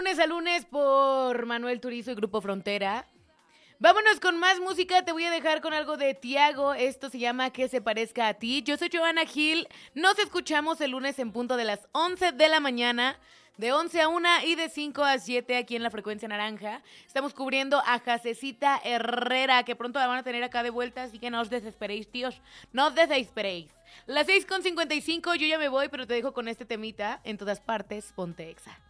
lunes a lunes por Manuel Turizo y Grupo Frontera. Vámonos con más música, te voy a dejar con algo de Tiago, esto se llama Que se parezca a ti. Yo soy Johanna Gil, nos escuchamos el lunes en punto de las 11 de la mañana, de 11 a 1 y de 5 a 7 aquí en la Frecuencia Naranja. Estamos cubriendo a Jacecita Herrera, que pronto la van a tener acá de vuelta, así que no os desesperéis, tíos, no os desesperéis. Las 6:55, yo ya me voy, pero te dejo con este temita, en todas partes, ponte Exa.